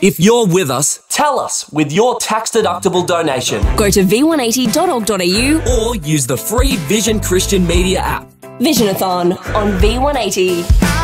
If you're with us, tell us with your tax-deductible donation. Go to v180.org.au or use the free Vision Christian Media app. Visionathon on V180.